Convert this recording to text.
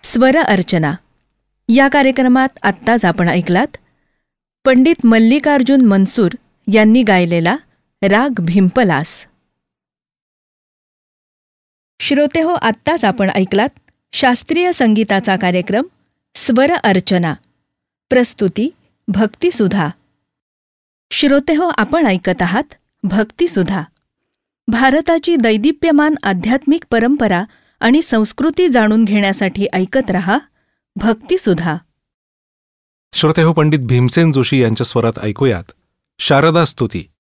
स्वर अर्चना या कार्यक्रमात आत्ताच आपण ऐकलात पंडित मल्लिकार्जुन मनसूर यांनी गायलेला राग भिंपलास. श्रोतेहो, आत्ताच आपण ऐकलात शास्त्रीय संगीताचा कार्यक्रम स्वर अर्चना. प्रस्तुती भक्तिसुधा. श्रोतेहो, आपण ऐकत आहात भक्तिसुधा. भारताची दैदिप्यमान आध्यात्मिक परंपरा आणि संस्कृती जाणून घेण्यासाठी ऐकत रहा भक्तिसुधा. श्रोतेहो, पंडित भीमसेन जोशी यांच्या स्वरात ऐकूयात शारदा स्तुती.